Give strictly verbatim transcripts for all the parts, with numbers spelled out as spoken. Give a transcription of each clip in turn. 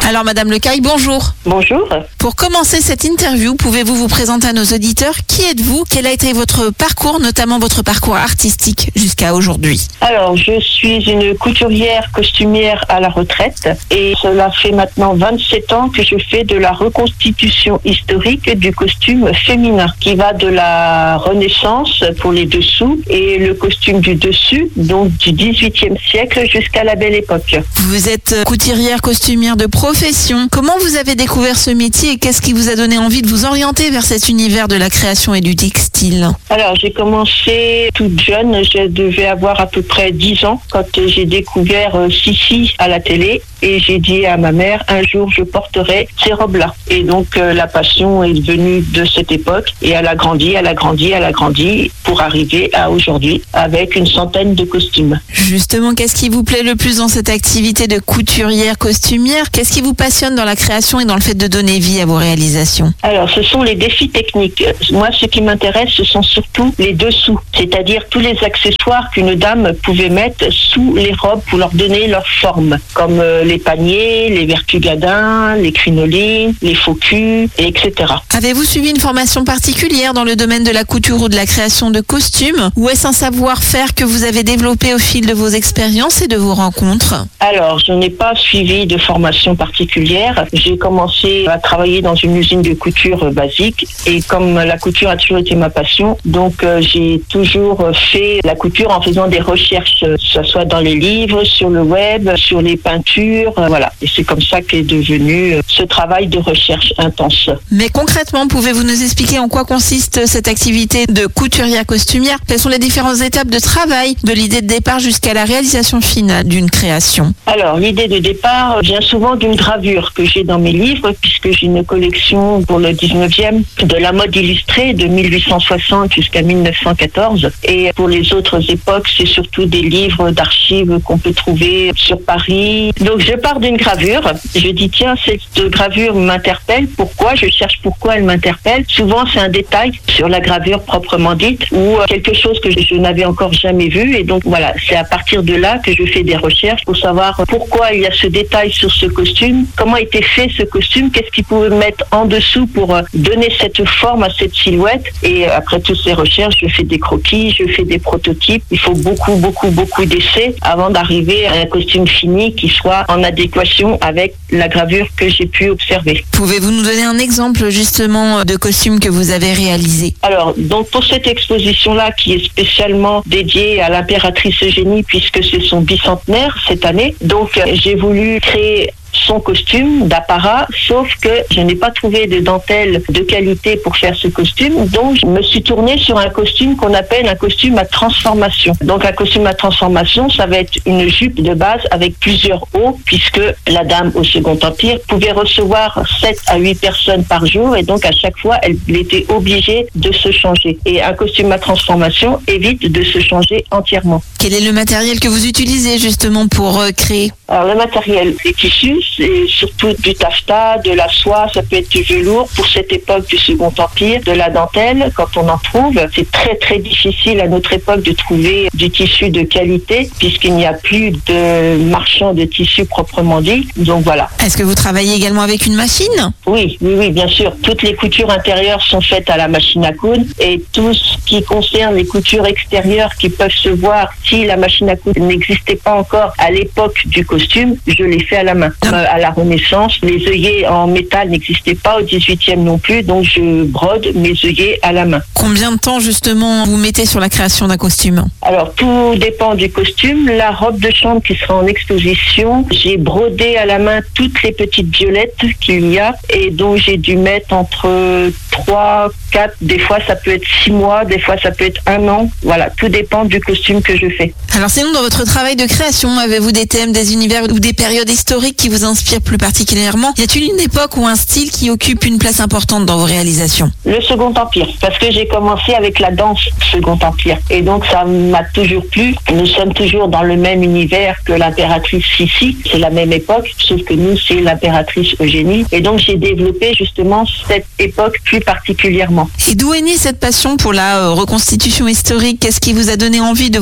Alors Madame Lecaille, bonjour. Bonjour. Pour commencer cette interview, pouvez-vous vous présenter à nos auditeurs? Qui êtes-vous? Quel a été votre parcours, notamment votre parcours artistique jusqu'à aujourd'hui? Alors, je suis une couturière costumière à la retraite et cela fait maintenant vingt-sept ans que je fais de la reconstitution historique du costume féminin qui va de la Renaissance pour les dessous et le costume du dessus, donc du dix-huitième siècle jusqu'à la Belle Époque. Vous êtes couturière costumière de profession. Comment vous avez découvert ce métier et qu'est-ce qui vous a donné envie de vous orienter vers cet univers de la création et du textile? Alors, j'ai commencé toute jeune, je devais avoir à peu près dix ans quand j'ai découvert euh, Sissi à la télé et j'ai dit à ma mère, un jour je porterai ces robes-là. Et donc euh, la passion est venue de cette époque et elle a grandi, elle a grandi, elle a grandi pour arriver à aujourd'hui avec une centaine de costumes. Justement, qu'est-ce qui vous plaît le plus dans cette activité de couturière costumière? Qu'est-ce qui vous passionne dans la création et dans le fait de donner vie à vos réalisations? Alors, ce sont les défis techniques. Moi, ce qui m'intéresse, ce sont surtout les dessous, c'est-à-dire tous les accessoires qu'une dame pouvait mettre sous les robes pour leur donner leur forme, comme euh, les paniers, les vertugadins, les crinolines, les faux culs, et cetera. Avez-vous suivi une formation particulière dans le domaine de la couture ou de la création de costumes? Ou est-ce un savoir-faire que vous avez développé au fil de vos expériences et de vos rencontres? Alors, je n'ai pas suivi de formation particulière. J'ai commencé à travailler dans une usine de couture basique et comme la couture a toujours été ma passion, donc euh, j'ai toujours fait la couture en faisant des recherches, que ce soit dans les livres, sur le web, sur les peintures, euh, voilà. Et c'est comme ça qu'est devenu euh, ce travail de recherche intense. Mais concrètement, pouvez-vous nous expliquer en quoi consiste cette activité de couturière costumière? Quelles sont les différentes étapes de travail, de l'idée de départ jusqu'à la réalisation finale d'une création? Alors, l'idée de départ vient souvent d'une gravure que j'ai dans mes livres, puisque j'ai une collection pour le dix-neuvième de la mode illustrée de mille huit cent soixante jusqu'à mille neuf cent quatorze. Et pour les autres époques, c'est surtout des livres d'archives qu'on peut trouver sur Paris. Donc, je pars d'une gravure. Je dis, tiens, cette gravure m'interpelle. Pourquoi? Je cherche pourquoi elle m'interpelle. Souvent, c'est un détail sur la gravure proprement dite ou quelque chose que je n'avais encore jamais vu. Et donc, voilà, c'est à partir de là que je fais des recherches pour savoir pourquoi il y a ce détail sur ce costume, comment était fait ce costume, qu'est-ce qu'il pouvait mettre en dessous pour donner cette forme à cette silhouette. Et après toutes ces recherches, je fais des croquis, je fais des prototypes. Il faut beaucoup, beaucoup, beaucoup d'essais avant d'arriver à un costume fini qui soit en adéquation avec la gravure que j'ai pu observer. Pouvez-vous nous donner un exemple justement de costume que vous avez réalisé? Alors, donc pour cette exposition-là qui est spécialement dédiée à l'impératrice Eugénie puisque c'est son bicentenaire cette année, donc j'ai voulu créer son costume d'apparat, sauf que je n'ai pas trouvé de dentelle de qualité pour faire ce costume, donc je me suis tournée sur un costume qu'on appelle un costume à transformation. Donc un costume à transformation, ça va être une jupe de base avec plusieurs hauts, puisque la dame au Second Empire pouvait recevoir sept à huit personnes par jour, et donc à chaque fois, elle était obligée de se changer. Et un costume à transformation évite de se changer entièrement. Quel est le matériel que vous utilisez justement pour euh, créer? Alors le matériel, les tissus, c'est surtout du taffetas, de la soie, ça peut être du velours. Pour cette époque du Second Empire, de la dentelle, quand on en trouve, c'est très très difficile à notre époque de trouver du tissu de qualité puisqu'il n'y a plus de marchands de tissu proprement dit. Donc voilà. Est-ce que vous travaillez également avec une machine? Oui, oui, oui, bien sûr. Toutes les coutures intérieures sont faites à la machine à coudre et tout ce qui concerne les coutures extérieures qui peuvent se voir si la machine à coudre n'existait pas encore à l'époque du costume, je les fais à la main. Euh, à la Renaissance, les œillets en métal n'existaient pas, au dix-huitième non plus, donc je brode mes œillets à la main. Combien de temps justement vous mettez sur la création d'un costume? Alors tout dépend du costume. La robe de chambre qui sera en exposition, j'ai brodé à la main toutes les petites violettes qu'il y a et donc j'ai dû mettre entre trois, quatre, des fois ça peut être six mois, des fois ça peut être un an. Voilà, tout dépend du costume que je fais. Alors sinon, dans votre travail de création, avez-vous des thèmes, des univers ou des périodes historiques qui vous inspirent plus particulièrement? Y a-t-il une époque ou un style qui occupe une place importante dans vos réalisations? Le Second Empire, parce que j'ai commencé avec la danse Second Empire et donc ça m'a toujours plu. Nous sommes toujours dans le même univers que l'impératrice Sissi, c'est la même époque, sauf que nous c'est l'impératrice Eugénie et donc j'ai développé justement cette époque plus particulièrement. Et d'où est née cette passion pour la euh, reconstitution historique? Qu'est-ce qui vous a donné envie de vous intéresser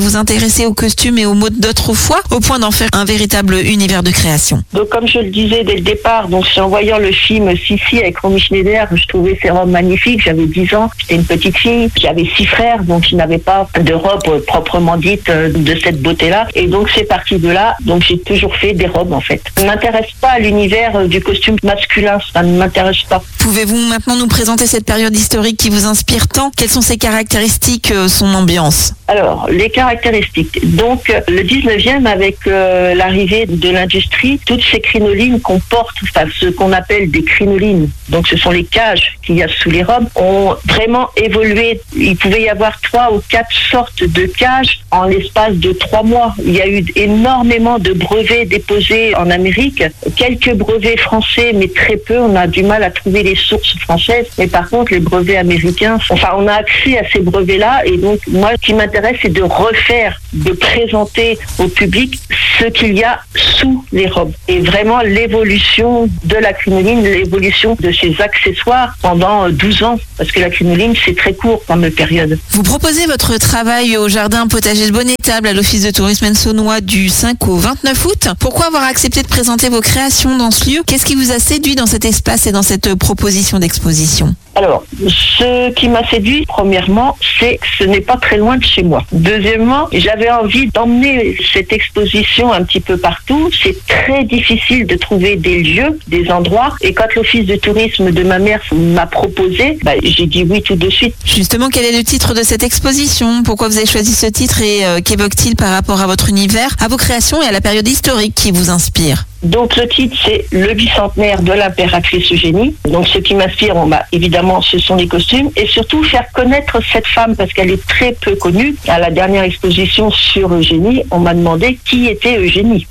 intéressé aux costumes et aux modes d'autrefois, au point d'en faire un véritable univers de création. Donc comme je le disais dès le départ, donc c'est en voyant le film Sissi avec Romy Schneider, je trouvais ces robes magnifiques. J'avais dix ans, j'étais une petite fille, j'avais six frères, donc je n'avais pas de robe proprement dite de cette beauté-là. Et donc c'est parti de là, donc j'ai toujours fait des robes en fait. Je ne m'intéresse pas à l'univers du costume masculin, ça ne m'intéresse pas. Pouvez-vous maintenant nous présenter cette période historique qui vous inspire tant? Quelles sont ses caractéristiques, son ambiance? Alors, les caractéristiques. Donc, le dix-neuvième, avec euh, l'arrivée de l'industrie, toutes ces crinolines qu'on porte, enfin, ce qu'on appelle des crinolines, donc ce sont les cages qu'il y a sous les robes, ont vraiment évolué. Il pouvait y avoir trois ou quatre sortes de cages en l'espace de trois mois. Il y a eu énormément de brevets déposés en Amérique, quelques brevets français, mais très peu. On a du mal à trouver les sources françaises, mais par contre, les brevets américains, enfin, on a accès à ces brevets-là, et donc, moi, ce qui m'intéresse, c'est de refaire, de présenter au public ce qu'il y a sous les robes. Et vraiment l'évolution de la crinoline, l'évolution de ses accessoires pendant douze ans. Parce que la crinoline, c'est très court comme période. Vous proposez votre travail au jardin potager de Bonne-Étable à l'Office de tourisme Haine-Saônois du cinq au vingt-neuf août. Pourquoi avoir accepté de présenter vos créations dans ce lieu? Qu'est-ce qui vous a séduit dans cet espace et dans cette proposition d'exposition? Alors, ce qui m'a séduit, premièrement, c'est que ce n'est pas très loin de chez moi. Deuxièmement, j'avais envie d'emmener cette exposition un petit peu partout. C'est très difficile de trouver des lieux, des endroits. Et quand l'Office de tourisme de ma mère m'a proposé, bah, j'ai dit oui tout de suite. Justement, quel est le titre de cette exposition? Pourquoi vous avez choisi ce titre et euh, qu'évoque-t-il par rapport à votre univers, à vos créations et à la période historique qui vous inspire? Donc le titre, c'est le bicentenaire de l'impératrice Eugénie. Donc ce qui m'inspire, bon, bah, évidemment, ce sont les costumes et surtout faire connaître cette femme parce qu'elle est très peu connue. À la dernière exposition sur Eugénie, on m'a demandé qui était Eugénie.